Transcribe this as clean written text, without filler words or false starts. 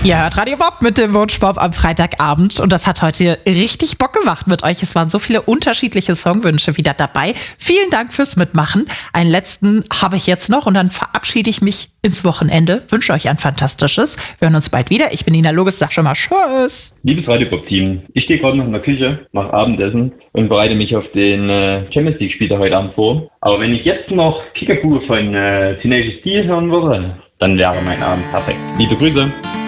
Ihr hört Radio Bob mit dem Wunschbob am Freitagabend und das hat heute richtig Bock gemacht mit euch. Es waren so viele unterschiedliche Songwünsche wieder dabei. Vielen Dank fürs Mitmachen. Einen letzten habe ich jetzt noch und dann verabschiede ich mich ins Wochenende. Wünsche euch ein fantastisches. Wir hören uns bald wieder. Ich bin Nina Loges, sag schon mal Tschüss. Liebes Radio Bob Team, ich stehe gerade noch in der Küche, mache Abendessen und bereite mich auf den Champions League Spiel heute Abend vor. Aber wenn ich jetzt noch Kickapoo von Tenacious D hören würde, dann wäre mein Abend perfekt. Liebe Grüße.